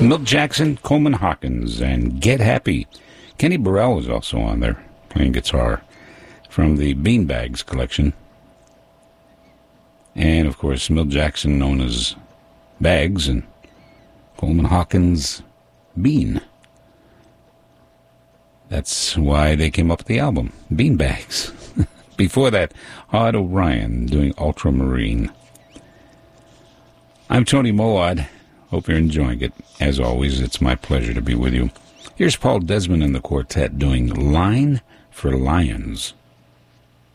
Milt Jackson, Coleman Hawkins, and Get Happy. Kenny Burrell was also on there, playing guitar, from the Beanbags collection. And, of course, Milt Jackson, known as Bags, and Coleman Hawkins, Bean. That's why they came up with the album, Beanbags. Before that, Hard O'Brien doing Ultramarine. I'm Tony Moad. Hope you're enjoying it. As always, it's my pleasure to be with you. Here's Paul Desmond and the Quartet doing Line for Lions.